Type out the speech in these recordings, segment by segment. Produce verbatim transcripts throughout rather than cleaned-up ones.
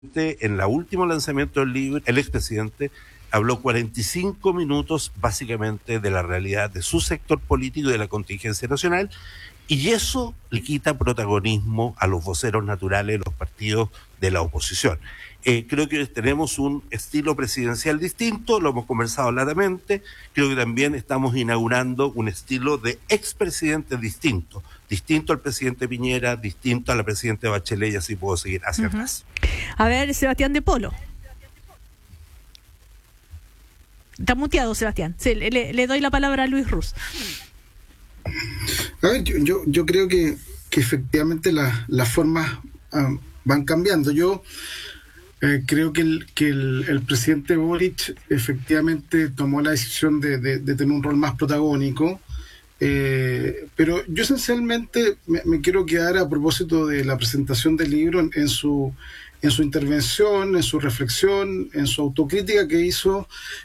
En el último lanzamiento del libro, el expresidente habló cuarenta y cinco minutos básicamente de la realidad de su sector político y de la contingencia nacional, y eso le quita protagonismo a los voceros naturales de los partidos de la oposición. Eh, creo que tenemos un estilo presidencial distinto, lo hemos conversado largamente. Creo que también estamos inaugurando un estilo de expresidente distinto, distinto al presidente Piñera, distinto a la presidenta Bachelet, y así puedo seguir hacia uh-huh. atrás. A ver, Sebastián de Polo. Está muteado, Sebastián. Sí, le, le doy la palabra a Luis Ruz. A ver, yo, yo, yo creo que, que efectivamente la, las formas uh, van cambiando. Yo eh, creo que, el, que el, el presidente Boric efectivamente tomó la decisión de, de, de tener un rol más protagónico, eh, pero yo esencialmente me, me quiero quedar a propósito de la presentación del libro en, en su en su intervención, en su reflexión, en su autocrítica que hizo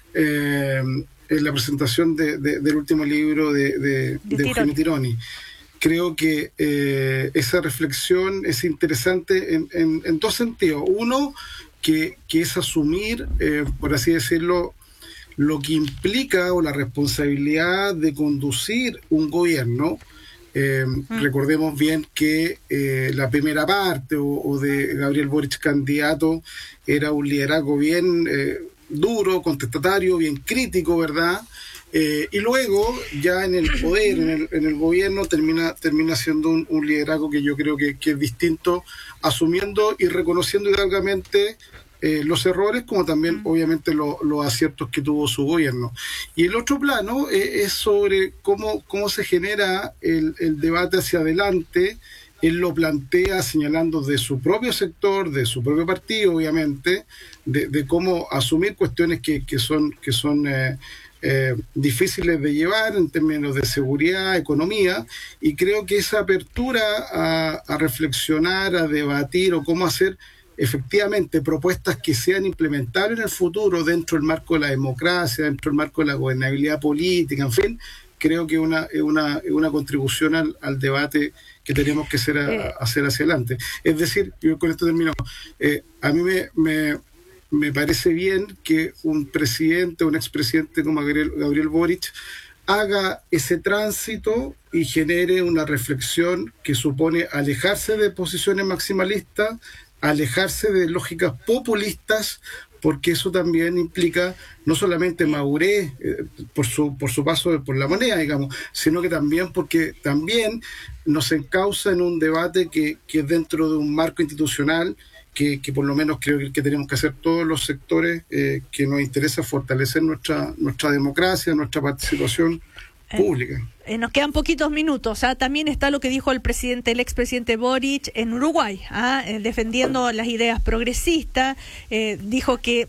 eh, en la presentación de, de, del último libro de, de, de, de Eugenio Tironi. Creo que eh, esa reflexión es interesante en, en, en dos sentidos. Uno, que, que es asumir, eh, por así decirlo, lo que implica o la responsabilidad de conducir un gobierno. Eh, mm. Recordemos bien que eh, la primera parte o, o de Gabriel Boric candidato era un liderazgo bien eh, duro, contestatario, bien crítico, ¿verdad? Eh, y luego ya en el poder, en el, en el gobierno, termina termina siendo un, un liderazgo que yo creo que, que es distinto, asumiendo y reconociendo hidalgamente Eh, los errores, como también obviamente lo, los aciertos que tuvo su gobierno. Y el otro plano eh, es sobre cómo, cómo se genera el, el debate hacia adelante. Él lo plantea señalando de su propio sector, de su propio partido, obviamente, de, de cómo asumir cuestiones que, que son, que son eh, eh, difíciles de llevar en términos de seguridad, economía, y creo que esa apertura a, a reflexionar, a debatir o cómo hacer efectivamente propuestas que sean implementables en el futuro dentro del marco de la democracia, dentro del marco de la gobernabilidad política, en fin, creo que es una, una, una contribución al, al debate que tenemos que hacer, a, hacer hacia adelante. Es decir, yo con esto termino, eh, a mí me, me, me parece bien que un presidente, un expresidente como Gabriel, Gabriel Boric haga ese tránsito y genere una reflexión que supone alejarse de posiciones maximalistas, alejarse de lógicas populistas, porque eso también implica no solamente madurez eh, por su por su paso por la moneda, digamos, sino que también porque también nos encausa en un debate que, que es dentro de un marco institucional que, que por lo menos creo que, que tenemos que hacer todos los sectores eh, que nos interesa fortalecer nuestra nuestra democracia, nuestra participación pública. Eh, nos quedan poquitos minutos. ¿ah? También está lo que dijo el presidente, el expresidente Boric en Uruguay, ¿ah? eh, defendiendo las ideas progresistas. Eh, dijo que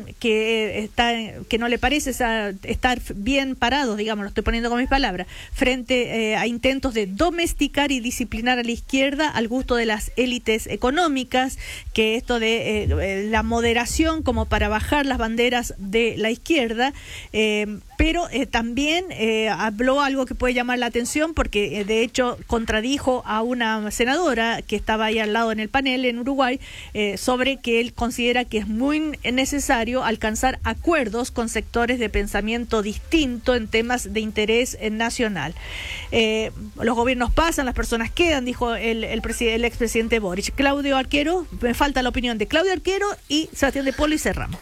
que está que no le parece esa, estar bien parados, digamos, lo estoy poniendo con mis palabras, frente eh, a intentos de domesticar y disciplinar a la izquierda al gusto de las élites económicas, que esto de eh, la moderación como para bajar las banderas de la izquierda, eh, pero eh, también eh, habló algo que puede llamar la atención porque eh, de hecho contradijo a una senadora que estaba ahí al lado en el panel en Uruguay eh, sobre que él considera que es muy necesario alcanzar acuerdos con sectores de pensamiento distinto en temas de interés nacional. Eh, los gobiernos pasan, las personas quedan, dijo el, el, el expresidente Boric. Claudio Arquero, me falta la opinión de Claudio Arquero y Sebastián de Polo y cerramos.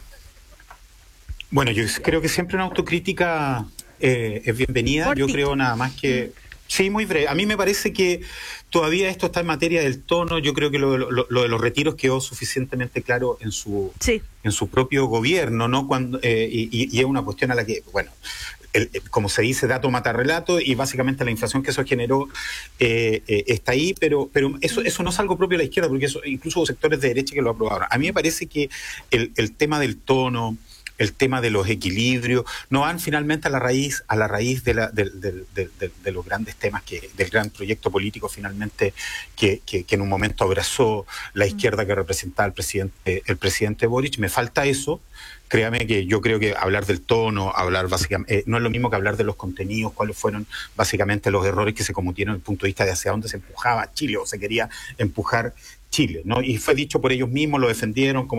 Bueno, yo creo que siempre una autocrítica eh, es bienvenida. Cortito. Yo creo nada más que... Sí, muy breve. A mí me parece que todavía esto está en materia del tono. Yo creo que lo, lo, lo de los retiros quedó suficientemente claro en su sí. en su propio gobierno, ¿no? Cuando eh, y, y es una cuestión a la que, bueno, el, como se dice, dato mata relato, y básicamente la inflación que eso generó eh, eh, está ahí, pero pero eso eso no es algo propio de la izquierda, porque eso, incluso hubo sectores de derecha que lo aprobaron. A mí me parece que el, el tema del tono, el tema de los equilibrios, no van finalmente a la raíz, a la raíz de, la, de, de, de, de, de los grandes temas, que del gran proyecto político finalmente que, que, que en un momento abrazó la izquierda que representaba el presidente, el presidente Boric. Me falta eso. Créame que yo creo que hablar del tono, hablar básicamente, eh, no es lo mismo que hablar de los contenidos, cuáles fueron básicamente los errores que se cometieron desde el punto de vista de hacia dónde se empujaba Chile o se quería empujar Chile, ¿no? Y fue dicho por ellos mismos, lo defendieron como